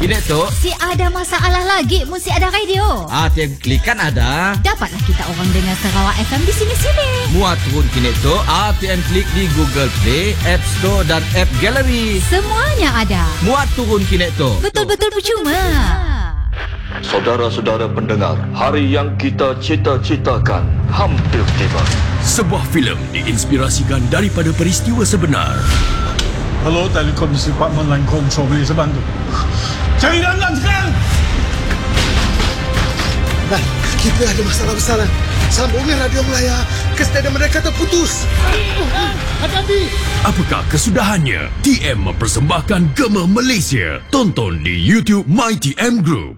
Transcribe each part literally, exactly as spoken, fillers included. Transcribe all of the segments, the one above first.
Ini tu. Si ada masalah lagi, mesti ada radio. Ah, tiap klik kan ada. Dapatlah kita orang dengar Sarawak F M di sini-sini. Muat turun kini tu, A T M klik di Google Play, App Store dan App Gallery. Semuanya ada. Muat turun kini tu. Betul-betul percuma. Saudara-saudara pendengar, hari yang kita cita-citakan hampir tiba. Sebuah filem diinspirasikan daripada peristiwa sebenar. Hello, Telekom Department Line Control, boleh saya bantu? Cari Lanlan sekarang! Nah, kita ada masalah besar. Sambungan radio Melaya ke stadium mereka terputus. Hati-hati! Apakah kesudahannya? T M mempersembahkan Gema Malaysia. Tonton di YouTube My T M Group.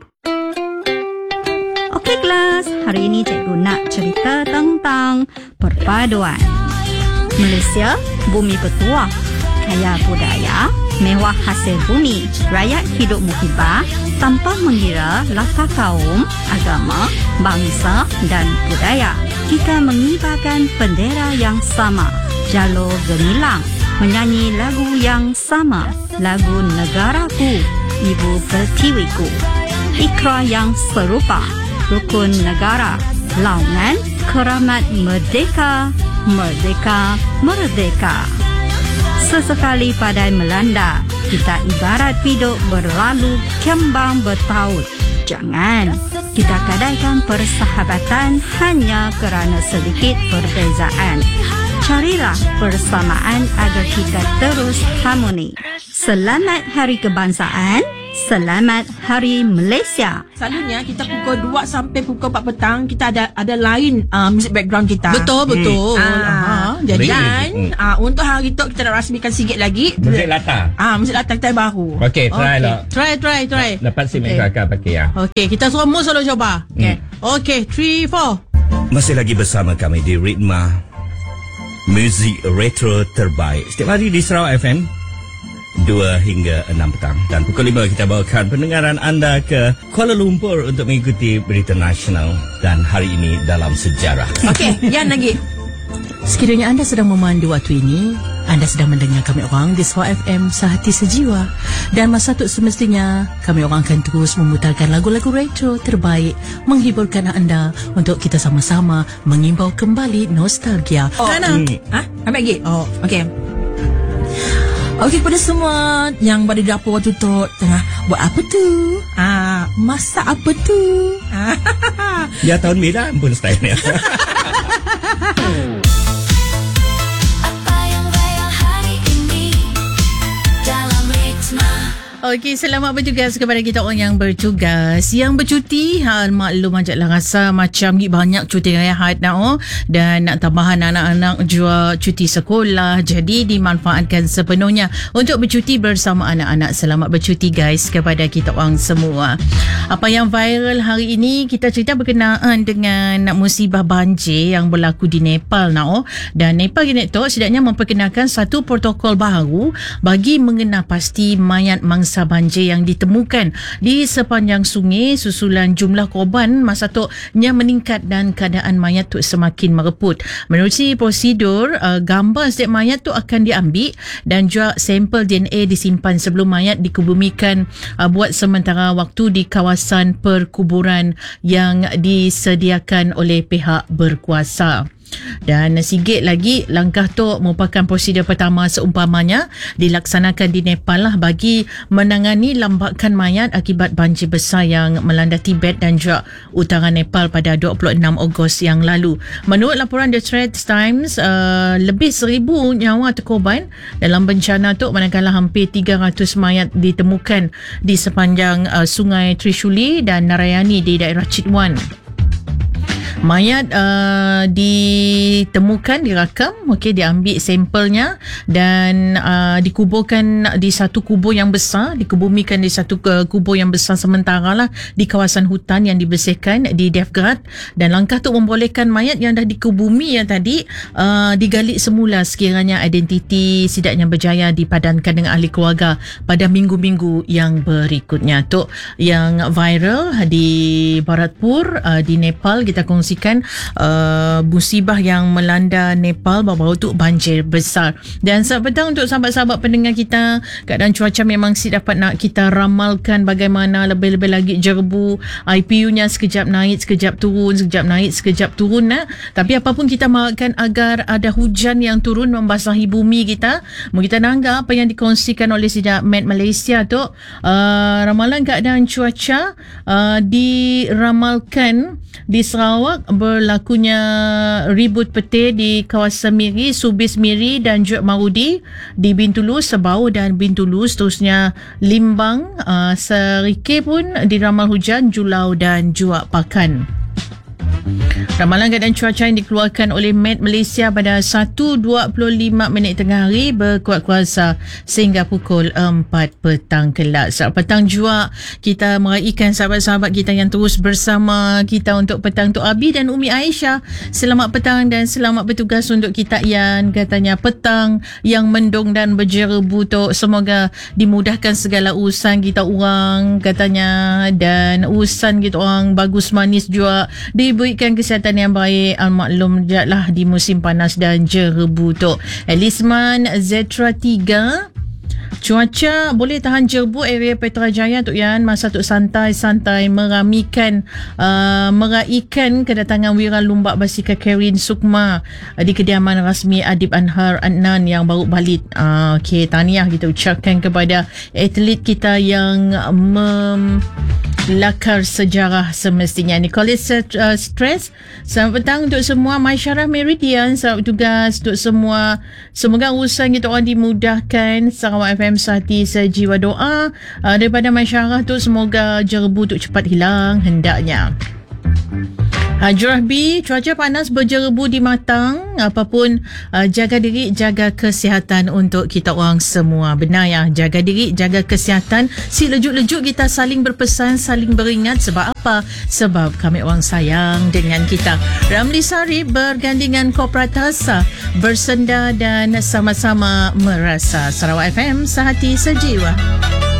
Okey kelas, hari ini cikgu nak cerita tentang perpaduan. Malaysia, bumi bertuah, kaya budaya, mewah hasil bumi, rakyat hidup muhibah tanpa mengira latar kaum, agama, bangsa dan budaya. Kita mengibarkan bendera yang sama, jalur gemilang, menyanyi lagu yang sama, lagu negaraku, ibu pertiwiku, ikrar yang serupa, rukun negara, laungan, keramat merdeka, merdeka, merdeka. Sesekali badai melanda, kita ibarat biduk berlalu kembang bertaut. Jangan kita gadaikan persahabatan hanya kerana sedikit perbezaan. Carilah persamaan agar kita terus harmoni. Selamat Hari Kebangsaan. Selamat Hari Malaysia. Selalunya kita pukul dua sampai pukul empat petang kita ada ada lain uh, music background kita. Betul betul. Hmm. Ah, jadi dan uh, untuk hari tu kita nak rasmikan sikit lagi musik latar. Ah, musik latar kita baru. Okey, try okay. lah. Try try try. Lepas si okay. Mereka akan pakai ya. Okey, kita semua selalu cuba. Okey. Hmm. Okey, three four. Masih lagi bersama kami di Ritma Muzik Retro Terbaik. Setiap hari di Sarawak F M dua hingga enam petang. Dan pukul lima kita bawakan pendengaran anda ke Kuala Lumpur untuk mengikuti berita nasional dan hari ini dalam sejarah. Okey, Yan lagi. Sekiranya anda sedang memandu waktu ini, anda sedang mendengar kami orang di Sarawak F M sehati sejiwa. Dan masa itu semestinya kami orang akan terus memutarkan lagu-lagu retro terbaik, menghiburkan anda untuk kita sama-sama mengimbau kembali nostalgia. Oh, Hana. Hmm. Ha? Ambil lagi? Oh, okey. Okey, kepada semua yang berada di dapur waktu tu tengah buat apa tu? Ah, masak apa tu? Ya, tahun merah pun style-nya. Okey, selamat bertugas kepada kita orang yang bertugas. Yang bercuti, ha, maklum ajaklah rasa macam ni banyak cuti rehat nak oh, dan nak tambahan anak-anak juga cuti sekolah. Jadi dimanfaatkan sepenuhnya untuk bercuti bersama anak-anak. Selamat bercuti guys kepada kita orang semua. Apa yang viral hari ini, kita cerita berkenaan dengan musibah banjir yang berlaku di Nepal nak oh. Dan Nepal ni tu setidaknya memperkenalkan satu protokol baru bagi mengenal pasti mayat mangsa banjir yang ditemukan di sepanjang sungai susulan jumlah korban masa tu nya meningkat dan keadaan mayat tu semakin mereput. Menerusi prosedur, uh, gambar setiap mayat tu akan diambil dan juga sampel D N A disimpan sebelum mayat dikebumikan uh, buat sementara waktu di kawasan perkuburan yang disediakan oleh pihak berkuasa. Dan sikit lagi, langkah tu merupakan prosedur pertama seumpamanya dilaksanakan di Nepal lah bagi menangani lambakan mayat akibat banjir besar yang melanda Tibet dan juga utara Nepal pada dua puluh enam Ogos yang lalu. Menurut laporan The Straits Times, uh, lebih seribu nyawa terkorban dalam bencana tu, manakala hampir tiga ratus mayat ditemukan di sepanjang uh, sungai Trishuli dan Narayani di daerah Chitwan. Mayat uh, ditemukan, dirakam, okey, diambil sampelnya dan uh, dikuburkan di satu kubur yang besar, dikebumikan di satu uh, kubur yang besar sementara lah di kawasan hutan yang dibersihkan di Devgrad. Dan langkah tu membolehkan mayat yang dah dikebumi yang tadi uh, digali semula sekiranya identiti setidaknya berjaya dipadankan dengan ahli keluarga pada minggu-minggu yang berikutnya. Tu yang viral di Bharatpur uh, di Nepal kita kongsi kongsikan uh, musibah yang melanda Nepal baru-baru tu banjir besar. Dan selamat petang untuk sahabat-sahabat pendengar kita. Keadaan cuaca memang si dapat nak kita ramalkan bagaimana, lebih-lebih lagi jerbu I P U-nya sekejap naik, sekejap turun, sekejap naik, sekejap turun. Nah. Tapi apapun kita makan agar ada hujan yang turun membasahi bumi kita. Mau kita nanggap apa yang dikongsikan oleh Sidap Met Malaysia tu. Uh, ramalan keadaan cuaca uh, diramalkan di Sarawak berlakunya ribut petir di kawasan Miri, Subis Miri dan juga Marudi, di Bintulu, Sebau dan Bintulu, seterusnya Limbang, uh, Serike pun diramal hujan, Julau dan juga Pakan. Ramalan keadaan cuaca yang dikeluarkan oleh Met Malaysia pada satu dua puluh lima minit tengah hari berkuat kuasa sehingga pukul empat petang kelak. Selamat petang juga kita meraihkan sahabat-sahabat kita yang terus bersama kita untuk petang untuk Abi dan Umi Aisyah. Selamat petang dan selamat bertugas untuk kita Ian. Katanya petang yang mendung dan berjerebu tu, semoga dimudahkan segala urusan kita orang katanya, dan urusan kita orang bagus manis juga, diberikan kesihatan yang baik. Al-maklum lah di musim panas dan jerebu tu. Elisman Zetra tiga, cuaca boleh tahan jerbu area Petrajaya tu Yan. Masa tu santai-santai meramikan uh, meraihkan kedatangan Wira Lumbak Basika Karin Sukma uh, di kediaman rasmi Adib Anhar Adnan yang baru balik. Uh, Okey, tahniah kita ucapkan kepada atlet kita yang mem lakar sejarah semestinya. Nicholas uh, Stress, selamat petang untuk semua. Masyarah Meridian, selamat tugas untuk semua. Semoga urusan kita orang dimudahkan. Sarawak F M sehati sejiwa doa uh, daripada masyarakat tu, semoga jerebu tu cepat hilang hendaknya. Hajrah B, cuaca panas berjerebu di Matang. Apapun, uh, jaga diri, jaga kesihatan untuk kita orang semua. Benar ya, jaga diri, jaga kesihatan. Si lejuk-lejuk kita saling berpesan, saling beringat. Sebab apa? Sebab kami orang sayang dengan kita. Ramli Sari bergandingan Kopratasa, bersenda dan sama-sama merasa. Sarawak F M sehati sejiwa.